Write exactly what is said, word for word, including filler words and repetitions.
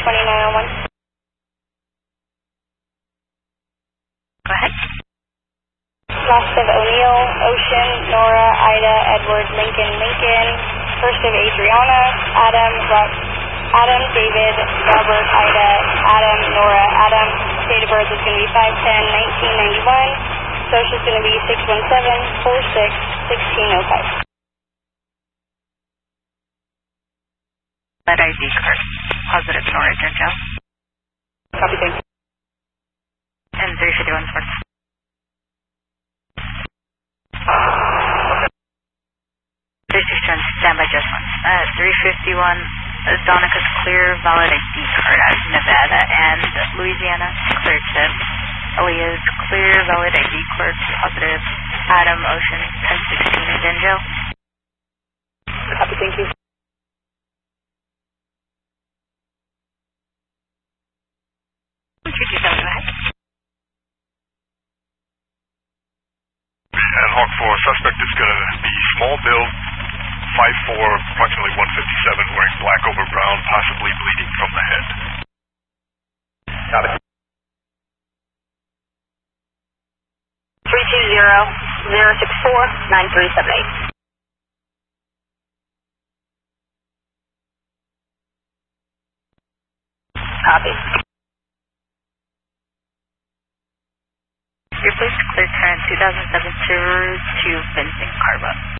twenty-nine oh one. Go ahead. Last of O'Neill, Ocean, Nora, Ida, Edward, Lincoln, Lincoln. First of Adriana, Adam, Rob, Adam, David, Robert, Ida, Adam, Nora, Adam. Date of birth is going to be five ten nineteen ninety-one. Social is going to be six one seven four six one six oh five. That I D card. Positive Nora Denjo. Copy, thank you. And three fifty-one Sports. three sixty-one, standby just once. Uh, three fifty-one, uh, Donica's clear, valid I D card out of Nevada and Louisiana, cleared tip. Elia's clear, valid I D card, positive. Adam, Ocean, ten sixteen, and Denjo. Copy, thank you. two two seven, go ahead. And Hawk four, suspect is going to be small build, five four, approximately one fifty-seven, wearing black over brown, possibly bleeding from the head. Got it. three two zero zero six four nine three seven eight. Copy. Your place clear turn two thousand seven Subaru to Vincent Carba.